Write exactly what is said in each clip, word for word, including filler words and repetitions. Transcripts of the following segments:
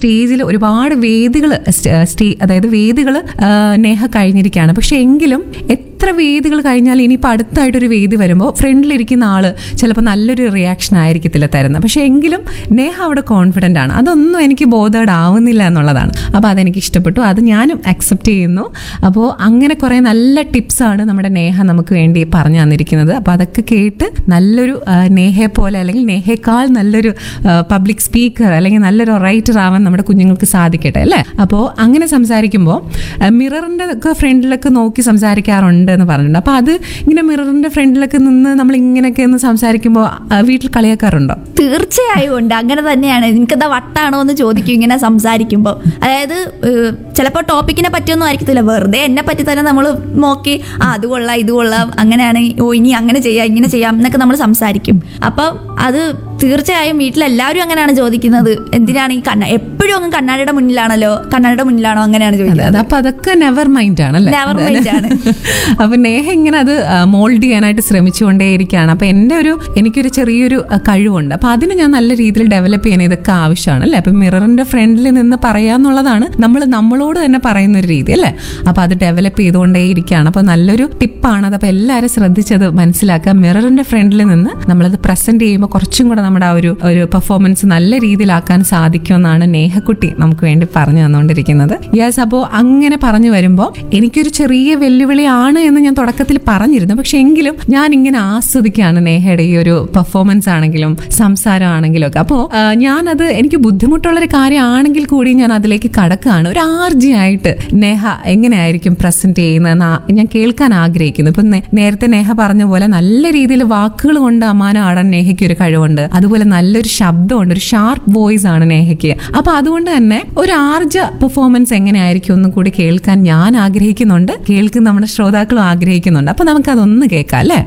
സ്റ്റേജിൽ ഒരുപാട് വേദികൾ സ്റ്റേ അതായത് വേദികൾ നേഹ കഴിഞ്ഞിരിക്കുകയാണ്. പക്ഷെ എങ്കിലും എത്ര വേദികൾ കഴിഞ്ഞാൽ ഇനിയിപ്പോൾ അടുത്തായിട്ടൊരു വേദി വരുമ്പോൾ ഫ്രണ്ടിലിരിക്കുന്ന ആള് ചിലപ്പോൾ നല്ലൊരു റിയാക്ഷൻ ആയിരിക്കത്തില്ല തരുന്നത്. പക്ഷെ എങ്കിലും നേഹ അവിടെ കോൺഫിഡൻ്റ് ആണ്. അതൊന്നും എനിക്ക് ബോധേഡ് ആവുന്നില്ല എന്നുള്ളതാണ്. അപ്പോൾ അതെനിക്ക് ഇഷ്ടപ്പെട്ടു, അത് ഞാനും അക്സെപ്റ്റ് ചെയ്യുന്നു. അപ്പോൾ അങ്ങനെ കുറേ നല്ല ടിപ്സാണ് നമ്മുടെ നേഹ നമുക്ക് വേണ്ടി പറഞ്ഞു തന്നിരിക്കുന്നത്. അപ്പോൾ അതൊക്കെ കേട്ട് നല്ലൊരു നേഹയെ പോലെ അല്ലെങ്കിൽ നേഹയേക്കാൾ നല്ലൊരു പബ്ലിക് സ്പീക്കർ അല്ലെങ്കിൽ നല്ലൊരു റൈറ്റർ ആവാൻ നമ്മുടെ കുഞ്ഞുങ്ങൾക്ക് സാധിക്കട്ടെ അല്ലേ. അപ്പോൾ അങ്ങനെ സംസാരിക്കുമ്പോൾ മിററിൻ്റെ ഒക്കെ ഫ്രണ്ടിലൊക്കെ നോക്കി സംസാരിക്കാറുണ്ട് എന്ന് പറഞ്ഞിട്ടുണ്ട്. അപ്പോൾ അത് ഇങ്ങനെ മിററിന്റെ ഫ്രണ്ടിലൊക്കെ നിന്ന് നമ്മൾ ഇങ്ങനെയൊക്കെ ഒന്ന് സംസാരിക്കുമ്പോൾ വീട്ടിൽ കളിയാക്കാറുണ്ടോ? തീർച്ചയായും ഉണ്ട്. അങ്ങനെ തന്നെയാണ്. എനിക്കെന്താ വട്ടാണോ എന്ന് ചോദിക്കും ഇങ്ങനെ സംസാരിക്കുമ്പോൾ. അതായത് ചിലപ്പോൾ ടോപ്പിക്കിനെ പറ്റിയൊന്നും ആയിരിക്കത്തില്ല, വെറുതെ എന്നെ പറ്റി തന്നെ നമ്മൾ നോക്കി ആ അത് കൊള്ളാം ഇത് കൊള്ളാം അങ്ങനെയാണ്, ഓ ഇനി അങ്ങനെ ചെയ്യാം ഇങ്ങനെ ചെയ്യാം എന്നൊക്കെ നമ്മൾ സംസാരിക്കും. അപ്പം അത് തീർച്ചയായും വീട്ടിലെല്ലാവരും അങ്ങനെയാണ് ചോദിക്കുന്നത്, എന്തിനാണ് ഈ കണ്ണ എപ്പോഴും അങ്ങ് കണ്ണാടിയുടെ മുന്നിലാണല്ലോ, കണ്ണാടിയുടെ മുന്നിലാണോ അങ്ങനെയാണ് ചോദിക്കുന്നത്. അപ്പൊ അതൊക്കെ നെവർ മൈൻഡ് ആണ്. നെവർ മൈൻഡ് ആണ്. അപ്പൊ നേഹ ഇങ്ങനെ അത് മോൾഡ് ചെയ്യാനായിട്ട് ശ്രമിച്ചുകൊണ്ടേയിരിക്കുകയാണ്. അപ്പൊ എൻ്റെ ഒരു എനിക്കൊരു ചെറിയൊരു കഴിവുണ്ട്, അപ്പൊ അതിന് ഞാൻ നല്ല രീതിയിൽ ഡെവലപ്പ് ചെയ്യാൻ ഇതൊക്കെ ആവശ്യമാണ് അല്ലേ. അപ്പൊ മിററിന്റെ ഫ്രണ്ടിൽ നിന്ന് പറയാന്നുള്ളതാണ് നമ്മൾ നമ്മളോട് തന്നെ പറയുന്ന ഒരു രീതി അല്ലേ. അപ്പൊ അത് ഡെവലപ്പ് ചെയ്തുകൊണ്ടേയിരിക്കുകയാണ്. അപ്പൊ നല്ലൊരു ടിപ്പാണ് അത്. അപ്പൊ എല്ലാവരും ശ്രദ്ധിച്ചത് മനസ്സിലാക്കുക, മിററിന്റെ ഫ്രണ്ടിൽ നിന്ന് നമ്മളത് പ്രസന്റ് ചെയ്യുമ്പോൾ കുറച്ചും കൂടെ നമ്മുടെ ആ ഒരു ഒരു പെർഫോമൻസ് നല്ല രീതിയിലാക്കാൻ സാധിക്കുമെന്നാണ് നേഹക്കുട്ടി നമുക്ക് വേണ്ടി പറഞ്ഞു തന്നുകൊണ്ടിരിക്കുന്നത്. യെസ്, അപ്പോൾ അങ്ങനെ പറഞ്ഞു വരുമ്പോൾ എനിക്കൊരു ചെറിയ വെല്ലുവിളിയാണ് എന്ന് ഞാൻ തുടക്കത്തിൽ പറഞ്ഞിരുന്നു. പക്ഷെ എങ്കിലും ഞാൻ ഇങ്ങനെ ആസ്വദിക്കുകയാണ് നേഹയുടെ ഈ ഒരു പെർഫോമൻസ് ആണെങ്കിലും സംസാരം ആണെങ്കിലും ഒക്കെ. അപ്പോൾ ഞാനത് എനിക്ക് ബുദ്ധിമുട്ടുള്ളൊരു കാര്യമാണെങ്കിൽ കൂടി ഞാൻ അതിലേക്ക് കടക്കുകയാണ്. ഒരു ആർജി ആയിട്ട് നേഹ എങ്ങനെയായിരിക്കും പ്രസന്റ് ചെയ്യുന്നതെന്ന് ഞാൻ കേൾക്കാൻ ആഗ്രഹിക്കുന്നു. ഇപ്പൊ നേരത്തെ നേഹ പറഞ്ഞ പോലെ നല്ല രീതിയിൽ വാക്കുകൾ കൊണ്ട് അമ്മാനം ആടാൻ നേഹയ്ക്ക് ഒരു കഴിവുണ്ട്. അതുപോലെ നല്ലൊരു ശബ്ദമുണ്ട്, ഒരു ഷാർപ്പ് വോയിസ് ആണ് നേഹയ്ക്ക്. അപ്പൊ അതുകൊണ്ട് തന്നെ ഒരു ആർജ പെർഫോമൻസ് എങ്ങനെയായിരിക്കും ഒന്നും കൂടി കേൾക്കാൻ ഞാൻ ആഗ്രഹിക്കുന്നുണ്ട്, കേൾക്കുന്ന നമ്മുടെ ശ്രോതാക്കളും ആഗ്രഹിക്കുന്നുണ്ട്. അപ്പൊ നമുക്കതൊന്ന് കേൾക്കാം അല്ലേ.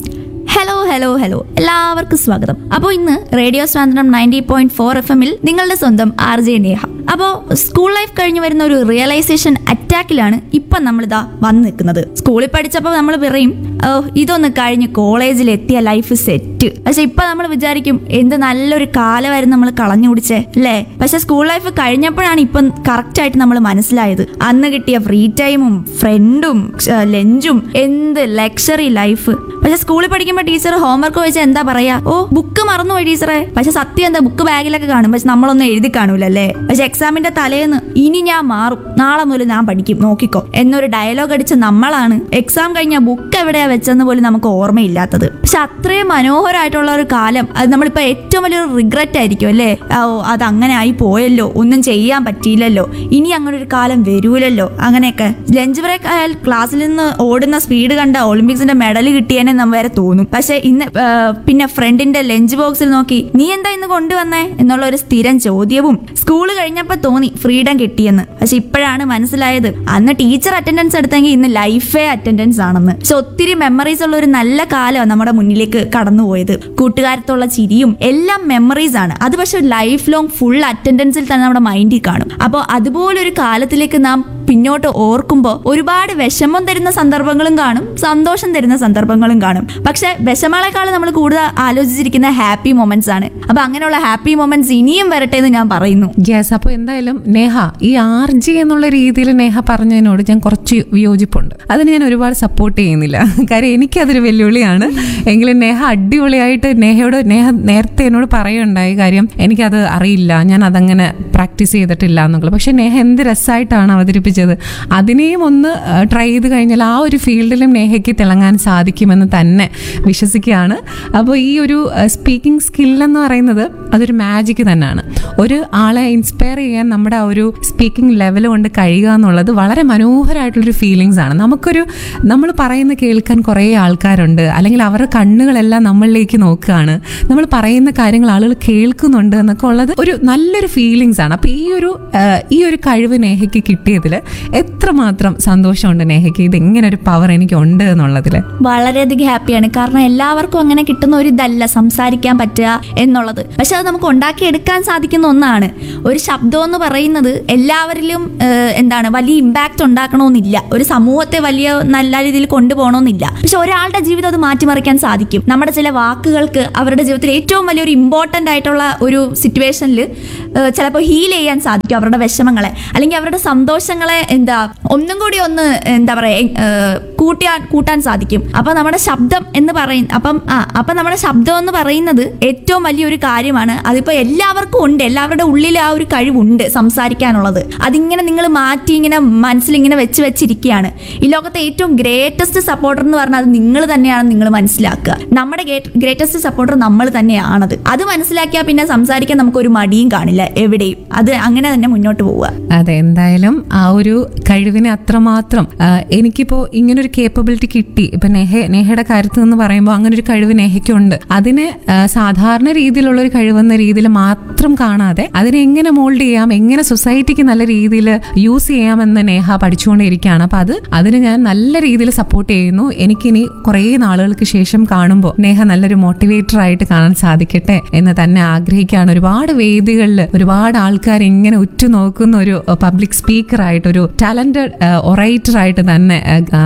ഹലോ ഹലോ ഹലോ എല്ലാവർക്കും സ്വാഗതം. അപ്പോൾ ഇന്ന് റേഡിയോ സ്വാതന്ത്ര്യം നയൻറ്റി പോയിന്റ് ഫോർ എഫ് എമ്മിൽ നിങ്ങളുടെ സ്വന്തം ആർ ജെ നേഹ. അപ്പോൾ സ്കൂൾ ലൈഫ് കഴിഞ്ഞ് വരുന്ന ഒരു റിയലൈസേഷൻ അറ്റാക്കിലാണ് ഇപ്പം നമ്മളിതാ വന്ന് നിൽക്കുന്നത്. സ്കൂളിൽ പഠിച്ചപ്പോൾ നമ്മൾ പറയും ഇതൊന്ന് കഴിഞ്ഞ് കോളേജിൽ എത്തിയ ലൈഫ് സെറ്റ്. പക്ഷെ ഇപ്പം നമ്മൾ വിചാരിക്കും എന്ത് നല്ലൊരു കാലമായിരുന്നു നമ്മൾ കളഞ്ഞു കുടിച്ചേ അല്ലേ. പക്ഷെ സ്കൂൾ ലൈഫ് കഴിഞ്ഞപ്പോഴാണ് ഇപ്പം കറക്റ്റായിട്ട് നമ്മൾ മനസ്സിലായത് അന്ന് കിട്ടിയ ഫ്രീ ടൈമും ഫ്രണ്ടും ലഞ്ചും എന്ത് ലക്ഷറി ലൈഫ്. പക്ഷെ സ്കൂളിൽ പഠിക്കുമ്പോൾ ടീച്ചർ ഹോംവർക്ക് ചോദിച്ചാൽ എന്താ പറയാ, ഓ ബുക്ക് മറന്നുപോയി ടീച്ചറെ. പക്ഷെ സത്യം എന്താ, ബുക്ക് ബാഗിലൊക്കെ കാണും, പക്ഷെ നമ്മളൊന്നും എഴുതി കാണൂലല്ലേ. പക്ഷെ എക്സാമിന്റെ തലേന്ന് ഇനി ഞാൻ മാറും, നാളെ മുതൽ ഞാൻ പഠിക്കും നോക്കിക്കോ എന്നൊരു ഡയലോഗ് അടിച്ച നമ്മളാണ് എക്സാം കഴിഞ്ഞ ബുക്ക് എവിടെയാ വെച്ചെന്ന് പോലും നമുക്ക് ഓർമ്മയില്ലാത്തത്. പക്ഷെ അത്രയും മനോഹരമായിട്ടുള്ള ഒരു കാലം, അത് നമ്മളിപ്പോ ഏറ്റവും വലിയൊരു റിഗ്രറ്റ് ആയിരിക്കും അല്ലേ. ഓ അത് അങ്ങനെ ആയി പോയല്ലോ, ഒന്നും ചെയ്യാൻ പറ്റിയില്ലല്ലോ, ഇനി അങ്ങനെ ഒരു കാലം വരൂലല്ലോ അങ്ങനെയൊക്കെ. ലഞ്ച് ബ്രേക്ക് ആയാൽ ക്ലാസ്സിൽ നിന്ന് ഓടുന്ന സ്പീഡ് കണ്ട ഒളിമ്പിക്സിന്റെ മെഡൽ കിട്ടിയെന്ന് നമ്മൾ വരെ തോന്നും. പക്ഷെ ഇന്ന് പിന്നെ ഫ്രണ്ടിന്റെ ലഞ്ച് ബോക്സിൽ നോക്കി നീ എന്താ ഇന്ന് കൊണ്ടുവന്നേ എന്നുള്ള ഒരു സ്ഥിരം ചോദ്യവും സ്കൂള് കഴിഞ്ഞപ്പോ തോന്നി ഫ്രീഡം കിട്ടിയെന്ന്. പക്ഷെ ഇപ്പോഴാണ് മനസ്സിലായത് അന്ന് ടീച്ചർ അറ്റൻഡൻസ് എടുത്തെങ്കിൽ ഇന്ന് ലൈഫേ അറ്റൻഡൻസ് ആണെന്ന്. പക്ഷെ ഒത്തിരി മെമ്മറീസ് ഉള്ള ഒരു നല്ല കാലമാണ് നമ്മുടെ മുന്നിലേക്ക് കടന്നുപോയത്. കൂട്ടുകാരത്തുള്ള ചിരിയും എല്ലാം മെമ്മറീസ് ആണ്. അത് പക്ഷെ ലൈഫ് ലോങ് ഫുൾ അറ്റൻഡൻസിൽ തന്നെ നമ്മുടെ മൈൻഡിൽ കാണും. അപ്പോൾ അതുപോലൊരു കാലത്തിലേക്ക് നാം പിന്നോട്ട് ഓർക്കുമ്പോൾ ഒരുപാട് വിഷമം തരുന്ന സന്ദർഭങ്ങളും കാണും, സന്തോഷം തരുന്ന സന്ദർഭങ്ങളും കാണും. പക്ഷെ വിഷമങ്ങളെക്കാൾ നമ്മൾ കൂടുതൽ ആലോചിച്ചിരിക്കുന്ന ഹാപ്പി മൊമെന്റ്സ് ആണ്. അപ്പൊ അങ്ങനെയുള്ള ഹാപ്പി മൊമെന്റ്സ് ഇനിയും വരട്ടെ എന്ന് ഞാൻ പറയുന്നു. യെസ്, അപ്പൊ എന്തായാലും നേഹ ഈ ആർ ജി എന്നുള്ള രീതിയിൽ നേഹ പറഞ്ഞതിനോട് ഞാൻ കുറച്ച് വിയോജിപ്പുണ്ട്. അതിന് ഞാൻ ഒരുപാട് സപ്പോർട്ട് ചെയ്യുന്നില്ല. കാര്യം എനിക്കതൊരു വെല്ലുവിളിയാണ്. എങ്കിലും നേഹ അടിപൊളിയായിട്ട് നേഹയോട് നേഹ നേരത്തെ എന്നോട് പറയുണ്ടായി കാര്യം എനിക്കത് അറിയില്ല, ഞാൻ അതങ്ങനെ പ്രാക്ടീസ് ചെയ്തിട്ടില്ല എന്നുള്ളത്. പക്ഷെ നേഹ എന്ത് രസമായിട്ടാണ് അവതരിപ്പിച്ചത്. അതിനെയും ഒന്ന് ട്രൈ ചെയ്ത് കഴിഞ്ഞാൽ ആ ഒരു ഫീൽഡിലും നേഹയ്ക്ക് തിളങ്ങാൻ സാധിക്കുമെന്ന് തന്നെ വിശ്വസിക്കുകയാണ്. അപ്പോൾ ഈ ഒരു സ്പീക്കിംഗ് സ്കില്ലെന്ന് പറയുന്നത് അതൊരു മാജിക് തന്നെയാണ്. ഒരു ആളെ ഇൻസ്പയർ ചെയ്യാൻ നമ്മുടെ ആ ഒരു സ്പീക്കിംഗ് ലെവൽ കൊണ്ട് കഴിയുക എന്നുള്ളത് വളരെ മനോഹരമായിട്ടുള്ളൊരു ഫീലിങ്സ് ആണ്. നമുക്കൊരു നമ്മൾ പറയുന്ന കേൾക്കാൻ കുറേ ആൾക്കാരുണ്ട്, അല്ലെങ്കിൽ അവരുടെ കണ്ണുകളെല്ലാം നമ്മളിലേക്ക് നോക്കുകയാണ്, നമ്മൾ പറയുന്ന കാര്യങ്ങൾ ആളുകൾ കേൾക്കുന്നുണ്ട് എന്നൊക്കെ ഉള്ളത് ഒരു നല്ലൊരു ഫീലിങ്സ് ആണ്. അപ്പോൾ ഈ ഒരു ഈ ഒരു കഴിവ് നേഹയ്ക്ക് കിട്ടിയതിൽ എത്രമാത്രം സന്തോഷമുണ്ട് നേഹയ്ക്ക് ഇത് ഇങ്ങനെ ഒരു പവർ എനിക്കുണ്ട് എന്നുള്ളതിൽ? വളരെയധികം ഹാപ്പിയാണ്. കാരണം എല്ലാവർക്കും അങ്ങനെ കിട്ടുന്ന ഒരു ഇതല്ല സംസാരിക്കാൻ പറ്റുക എന്നുള്ളത്. പക്ഷെ അത് നമുക്ക് ഉണ്ടാക്കിയെടുക്കാൻ സാധിക്കുന്ന ഒന്നാണ്. ഒരു ശബ്ദം എന്ന് പറയുന്നത് എല്ലാവരിലും എന്താണ് വലിയ ഇമ്പാക്റ്റ് ഉണ്ടാക്കണമെന്നില്ല, ഒരു സമൂഹത്തെ വലിയ നല്ല രീതിയിൽ കൊണ്ടുപോകണമെന്നില്ല. പക്ഷെ ഒരാളുടെ ജീവിതം അത് മാറ്റിമറിക്കാൻ സാധിക്കും. നമ്മുടെ ചില വാക്കുകൾക്ക് അവരുടെ ജീവിതത്തിൽ ഏറ്റവും വലിയൊരു ഇമ്പോർട്ടൻ്റ് ആയിട്ടുള്ള ഒരു സിറ്റുവേഷനിൽ ചിലപ്പോൾ ഹീൽ ചെയ്യാൻ സാധിക്കും അവരുടെ വിഷമങ്ങളെ, അല്ലെങ്കിൽ അവരുടെ സന്തോഷങ്ങളെ എന്താ ഒന്നും കൂടി ഒന്ന് എന്താ പറയുക കൂട്ടാൻ കൂട്ടാൻ സാധിക്കും. അപ്പൊ നമ്മുടെ ശബ്ദം എന്ന് പറയുന്ന അപ്പം ആ അപ്പൊ നമ്മുടെ ശബ്ദം എന്ന് പറയുന്നത് ഏറ്റവും വലിയൊരു കാര്യമാണ്. അതിപ്പോ എല്ലാവർക്കും ഉണ്ട്, എല്ലാവരുടെ ഉള്ളിൽ ആ ഒരു കഴിവുണ്ട് സംസാരിക്കാനുള്ളത്. അതിങ്ങനെ നിങ്ങൾ മാറ്റി ഇങ്ങനെ മനസ്സിൽ ഇങ്ങനെ വെച്ച് വെച്ചിരിക്കുകയാണ്. ഈ ലോകത്തെ ഏറ്റവും ഗ്രേറ്റസ്റ്റ് സപ്പോർട്ടർ എന്ന് പറഞ്ഞാൽ അത് നിങ്ങൾ തന്നെയാണ്. നിങ്ങൾ മനസ്സിലാക്കുക, നമ്മുടെ ഗ്രേറ്റസ്റ്റ് സപ്പോർട്ടർ നമ്മൾ തന്നെയാണത്. അത് മനസ്സിലാക്കിയാൽ പിന്നെ സംസാരിക്കാൻ നമുക്കൊരു മടിയും കാണില്ല എവിടെയും. അത് അങ്ങനെ തന്നെ മുന്നോട്ട് പോവുക. അതെ, എന്തായാലും ആ ഒരു കഴിവിനെ അത്രമാത്രം എനിക്കിപ്പോ ഇങ്ങനൊരു കേപ്പബിലിറ്റി കിട്ടി. ഇപ്പൊ നെഹ നെഹയുടെ കാര്യത്തിൽ എന്ന് പറയുമ്പോൾ അങ്ങനെ ഒരു കഴിവ് നെഹയ്ക്കുണ്ട്. അതിന് സാധാരണ രീതിയിലുള്ള ഒരു കഴിവെന്ന രീതിയിൽ മാത്രം കാണാതെ അതിനെ എങ്ങനെ മോൾഡ് ചെയ്യാം, എങ്ങനെ സൊസൈറ്റിക്ക് നല്ല രീതിയിൽ യൂസ് ചെയ്യാമെന്ന് നെഹ പഠിച്ചുകൊണ്ടിരിക്കുകയാണ്. അപ്പൊ അത് അതിന് ഞാൻ നല്ല രീതിയിൽ സപ്പോർട്ട് ചെയ്യുന്നു. എനിക്കിനി കുറേ നാളുകൾക്ക് ശേഷം കാണുമ്പോൾ നെഹ നല്ലൊരു മോട്ടിവേറ്റർ ആയിട്ട് കാണാൻ സാധിക്കട്ടെ എന്ന് തന്നെ ആഗ്രഹിക്കുകയാണ്. ഒരുപാട് വേദികളിൽ ഒരുപാട് ആൾക്കാർ ഇങ്ങനെ ഉറ്റുനോക്കുന്ന ഒരു പബ്ലിക് സ്പീക്കർ ആയിട്ട്, ഒരു ടാലന്റഡ് ഒറേറ്റർ ആയിട്ട് തന്നെ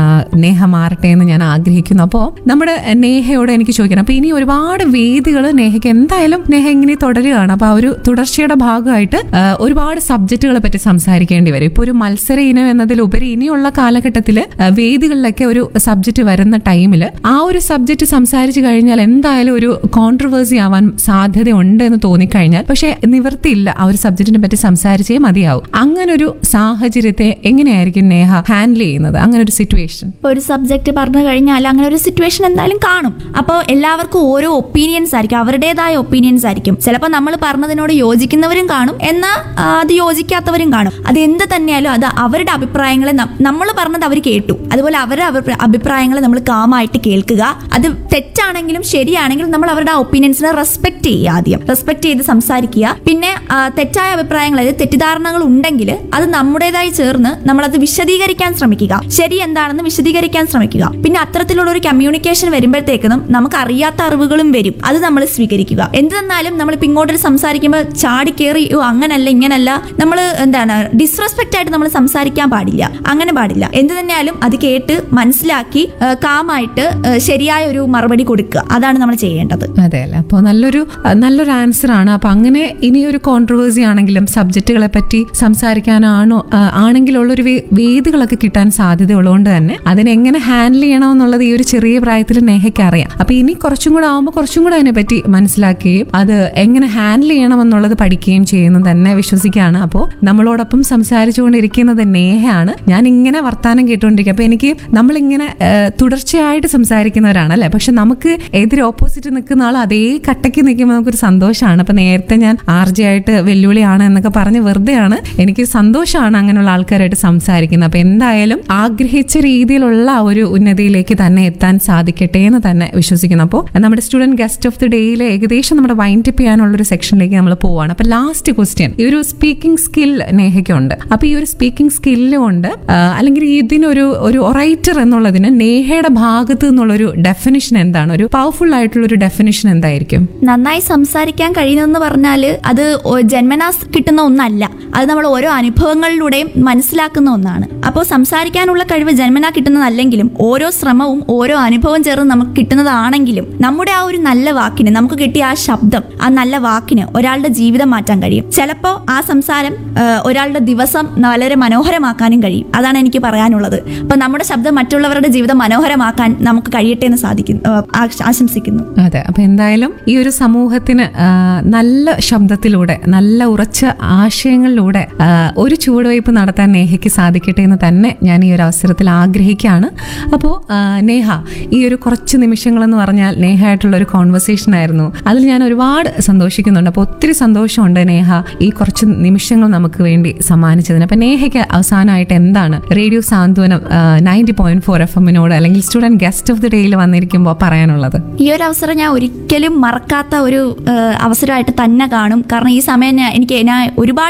നേഹ മാറട്ടെ എന്ന് ഞാൻ ആഗ്രഹിക്കുന്നു. അപ്പോൾ നമ്മുടെ നേഹയോട് എനിക്ക് ചോദിക്കണം, അപ്പൊ ഇനി ഒരുപാട് വേദികൾ നേഹയ്ക്ക് എന്തായാലും നേഹ ഇങ്ങനെ തുടരുകയാണ്. അപ്പൊ ആ ഒരു തുടർച്ചയുടെ ഭാഗമായിട്ട് ഒരുപാട് സബ്ജക്റ്റുകളെ പറ്റി സംസാരിക്കേണ്ടി വരും. ഇപ്പൊ ഒരു മത്സര ഇനം എന്നതിലുപരി ഇനിയുള്ള കാലഘട്ടത്തിൽ വേദികളിലൊക്കെ ഒരു സബ്ജക്റ്റ് വരുന്ന ടൈമിൽ ആ ഒരു സബ്ജക്റ്റ് സംസാരിച്ചു കഴിഞ്ഞാൽ എന്തായാലും ഒരു കോൺട്രവേഴ്സി ആവാൻ സാധ്യതയുണ്ട് എന്ന് തോന്നിക്കഴിഞ്ഞാൽ പക്ഷെ നിവൃത്തിയില്ല, ആ ഒരു സബ്ജക്റ്റിനെ പറ്റി സംസാരിച്ചേ മതിയാവും. അങ്ങനെ ഒരു സാഹചര്യത്തെ എങ്ങനെയായിരിക്കും നേഹ ഹാൻഡിൽ ചെയ്യുന്നത്? അങ്ങനെ ഒരു സിറ്റുവേഷൻ, ഒരു സബ്ജക്ട് പറഞ്ഞു കഴിഞ്ഞാൽ അങ്ങനെ ഒരു സിറ്റുവേഷൻ എന്തായാലും കാണും. അപ്പോൾ എല്ലാവർക്കും ഓരോ ഒപ്പീനിയൻസ് ആയിരിക്കും, അവരുടേതായ ഒപ്പീനിയൻസ് ആയിരിക്കും. ചിലപ്പോൾ നമ്മൾ പറഞ്ഞതിനോട് യോജിക്കുന്നവരും കാണും, എന്നാൽ അത് യോജിക്കാത്തവരും കാണും. അത് എന്ത് തന്നെയാലും അത് അവരുടെ അഭിപ്രായങ്ങളെ നമ്മൾ പറഞ്ഞത് അവർ കേട്ടു, അതുപോലെ അവരുടെ അഭിപ്രായങ്ങളെ നമ്മൾ കാമായിട്ട് കേൾക്കുക. അത് തെറ്റാണെങ്കിലും ശരിയാണെങ്കിലും നമ്മൾ അവരുടെ ആ ഒപ്പീനിയൻസിനെ റെസ്പെക്ട് ചെയ്യുക, ആദ്യം റെസ്പെക്ട് ചെയ്ത് സംസാരിക്കുക. പിന്നെ തെറ്റായ അഭിപ്രായങ്ങൾ, അതായത് തെറ്റിദ്ധാരണകൾ ഉണ്ടെങ്കിൽ അത് നമ്മുടേതായി ചേർന്ന് നമ്മളത് വിശദീകരിക്കാൻ ശ്രമിക്കുക, ശരി എന്താണെന്ന് വിശദീകരിക്കാൻ ശ്രമിക്കുക. പിന്നെ അത്തരത്തിലുള്ള ഒരു കമ്മ്യൂണിക്കേഷൻ വരുമ്പോഴത്തേക്കും നമുക്ക് അറിയാത്ത അറിവുകളും വരും, അത് നമ്മൾ സ്വീകരിക്കുക. എന്ത് തന്നാലും നമ്മളിപ്പോൾ ഇങ്ങോട്ടൊരു സംസാരിക്കുമ്പോൾ ചാടി കയറി അങ്ങനല്ല ഇങ്ങനല്ല, നമ്മൾ എന്താണ് ഡിസ്റെസ്പെക്ട് ആയിട്ട് നമ്മൾ സംസാരിക്കാൻ പാടില്ല, അങ്ങനെ പാടില്ല. എന്ത് തന്നെയാലും അത് കേട്ട് മനസ്സിലാക്കി കാമായിട്ട് ശരിയായ ഒരു മറുപടി കൊടുക്കുക, അതാണ് നമ്മൾ ചെയ്യേണ്ടത്. അതെ അല്ലേ? അപ്പോൾ നല്ലൊരു നല്ലൊരു ആൻസർ ആണ്. അപ്പൊ അങ്ങനെ ഇനിയൊരു കോൺട്രവേഴ്സി ആണെങ്കിലും സബ്ജക്റ്റുകളെ പറ്റി സംസാരിക്കാനാണോ ആണെങ്കിലുള്ളൊരു വേദികളൊക്കെ കിട്ടാൻ സാധ്യത ഉള്ളതുകൊണ്ട് തന്നെ അതിനെങ്ങനെ ഹാൻഡിൽ ചെയ്യണം എന്നുള്ളത് ഈ ഒരു ചെറിയ പ്രായത്തിൽ നേഹയ്ക്ക് അറിയാം. അപ്പൊ ഇനി കുറച്ചും കൂടെ ആകുമ്പോൾ കുറച്ചും കൂടെ അതിനെ പറ്റി മനസ്സിലാക്കുകയും അത് എങ്ങനെ ഹാൻഡിൽ ചെയ്യണം എന്നുള്ളത് പഠിക്കുകയും ചെയ്യുന്നു തന്നെ വിശ്വസിക്കുകയാണ്. അപ്പോൾ നമ്മളോടൊപ്പം സംസാരിച്ചുകൊണ്ടിരിക്കുന്നത് നേഹയാണ്. ഞാൻ ഇങ്ങനെ വർത്താനം കേട്ടുകൊണ്ടിരിക്കുക. അപ്പൊ എനിക്ക് നമ്മളിങ്ങനെ തുടർച്ചയായിട്ട് സംസാരിക്കുന്നവരാണ് അല്ലെ, പക്ഷെ നമുക്ക് എതിരെ ഓപ്പോസിറ്റ് നിൽക്കുന്ന ആൾ അതേ കട്ടയ്ക്ക് നിൽക്കുമ്പോൾ നമുക്കൊരു സന്തോഷമാണ്. അപ്പൊ നേരത്തെ ഞാൻ ആർജി ആയിട്ട് വെല്ലുവിളിയാണ് എന്നൊക്കെ പറഞ്ഞ് വെറുതെയാണ്, എനിക്ക് സന്തോഷമാണ് അങ്ങനെയുള്ള ആൾക്കാരായിട്ട് സംസാരിക്കുന്നത്. അപ്പൊ എന്തായാലും ആഗ്രഹിച്ച രീതിയിലുള്ള ഒരു ഉന്നതിയിലേക്ക് തന്നെ എത്താൻ സാധിക്കട്ടെ എന്ന് തന്നെ വിശ്വസിക്കുന്നു. അപ്പോൾ നമ്മുടെ സ്റ്റുഡന്റ് ഗസ്റ്റ് ഓഫ് ദി ഡേയിൽ ഏകദേശം നമ്മുടെ വൈൻഡ് അപ്പ് ചെയ്യാനുള്ള ഒരു സെക്ഷനിലേക്ക് നമ്മൾ പോവാണ്. അപ്പൊ ലാസ്റ്റ് ക്വസ്റ്റ്യൻ, ഈ ഒരു സ്പീക്കിംഗ് സ്കിൽ നേഹയ്ക്കുണ്ട്. അപ്പൊ ഈ ഒരു സ്പീക്കിംഗ് സ്കില്ലും ഉണ്ട്, അല്ലെങ്കിൽ ഇതിനൊരു ഒരു ഒറൈറ്റർ എന്നുള്ളതിന് നേഹയുടെ ഭാഗത്ത് നിന്നുള്ളൊരു ഡെഫിനിഷൻ എന്താണ്? ഒരു പവർഫുൾ ആയിട്ടുള്ള ഒരു ഡെഫിനിഷൻ എന്തായിരിക്കും? നന്നായി സംസാരിക്കാൻ കഴിയുന്നെന്ന് പറഞ്ഞാല് അത് ജന്മനാ കിട്ടുന്ന ഒന്നല്ല, അത് നമ്മൾ ഓരോ അനുഭവങ്ങളിലൂടെയും മനസ്സിലാക്കുന്ന ഒന്നാണ്. അപ്പോൾ സംസാരിക്കാനുള്ള കഴിവ് ജന്മനാ കിട്ടുന്നതല്ലെങ്കിലും ഓരോ ശ്രമവും ഓരോ അനുഭവം ചേർന്ന് നമുക്ക് കിട്ടുന്നതാണെങ്കിലും നമ്മുടെ ആ ഒരു നല്ല വാക്കിന്, നമുക്ക് കിട്ടിയ ആ ശബ്ദം, ആ നല്ല വാക്കിന് ഒരാളുടെ ജീവിതം മാറ്റാൻ കഴിയും. ചിലപ്പോൾ ആ സംസാരം ഒരാളുടെ ദിവസം വളരെ മനോഹരമാക്കാനും കഴിയും. അതാണ് എനിക്ക് പറയാനുള്ളത്. അപ്പൊ നമ്മുടെ ശബ്ദം മറ്റുള്ളവരുടെ ജീവിതം മനോഹരമാക്കാൻ നമുക്ക് കഴിയട്ടെ എന്ന് സാധിക്കുന്നു, ആശംസിക്കുന്നു. അതെ, അപ്പൊ എന്തായാലും ഈ ഒരു സമൂഹത്തിന് നല്ല ശബ്ദത്തിലൂടെ, നല്ല ഉറച്ച ആശയങ്ങളിലൂടെ ഒരു ചുവടുവയ്പ് നടത്താൻ നേഹയ്ക്ക് സാധിക്കട്ടെ എന്ന് തന്നെ ഞാൻ ഈ ഒരു അവസരത്തിൽ ആഗ്രഹിക്കുകയാണ്. അപ്പോൾ നേഹ, ഈ ഒരു കുറച്ച് നിമിഷങ്ങൾ എന്ന് പറഞ്ഞാൽ നേഹയായിട്ടുള്ള ഒരു കോൺവെർസേഷൻ ആയിരുന്നു. അതിൽ ഞാൻ ഒരുപാട് സന്തോഷിക്കുന്നുണ്ട്. അപ്പോൾ ഒത്തിരി സന്തോഷമുണ്ട് നേഹ ഈ കുറച്ച് നിമിഷങ്ങൾ നമുക്ക് വേണ്ടി സമ്മാനിച്ചതിന്. അപ്പൊ നേഹയ്ക്ക് അവസാനമായിട്ട് എന്താണ് റേഡിയോ സാന്ത്വനം നയൻറ്റി പോയിന്റ് ഫോർ എഫ് എമ്മിനോട് അല്ലെങ്കിൽ സ്റ്റുഡന്റ് ഗസ്റ്റ് ഓഫ് ദി ഡേയിൽ വന്നിരിക്കുമ്പോൾ പറയാനുള്ളത്? ഈ ഒരു അവസരം ഞാൻ ഒരിക്കലും മറക്കാത്ത ഒരു അവസരമായിട്ട് തന്നെ കാണും. കാരണം ഈ സമയം എനിക്ക് ഞാൻ ഒരുപാട് സന്തോഷം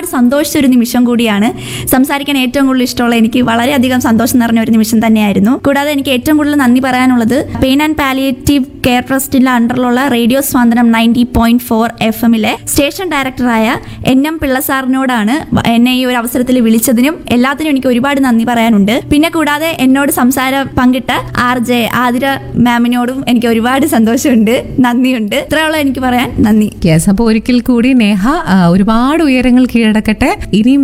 സന്തോഷിച്ച ഒരു നിമിഷം കൂടിയാണ്. സംസാരിക്കാൻ ഏറ്റവും കൂടുതൽ ഇഷ്ടമുള്ള, എനിക്ക് വളരെയധികം സന്തോഷം നിറഞ്ഞ ഒരു നിമിഷം തന്നെയായിരുന്നു. കൂടാതെ എനിക്ക് ഏറ്റവും കൂടുതൽ നന്ദി പറയാനുള്ളത് പെയിൻ ആൻഡ് പാലിയേറ്റീവ് കെയർ ട്രസ്റ്റിന്റെ അണ്ടറിലുള്ള റേഡിയോ സ്വാതന്ത്ര്യം നയൻറ്റി പോയിന്റ് ഫോർ എഫ് എമ്മിലെ സ്റ്റേഷൻ ഡയറക്ടറായ എൻ എം പിള്ള സാറിനോടാണ്. എന്നെ ഈ ഒരു അവസരത്തിൽ വിളിച്ചതിനും എല്ലാത്തിനും എനിക്ക് ഒരുപാട് നന്ദി പറയാനുണ്ട്. പിന്നെ കൂടാതെ എന്നോട് സംസാരം പങ്കിട്ട ആർ ജെ ആതിര മാമിനോടും എനിക്ക് ഒരുപാട് സന്തോഷമുണ്ട്, നന്ദിയുണ്ട്. ഇത്രയുള്ള എനിക്ക് പറയാൻ. നന്ദി. യെസ്, അപ്പോൾ ഒരിക്കൽ കൂടി നേഹ ആ, ഒരുപാട് ഉയരങ്ങൾ കീഴടക്കട്ടെ. ഇനിയും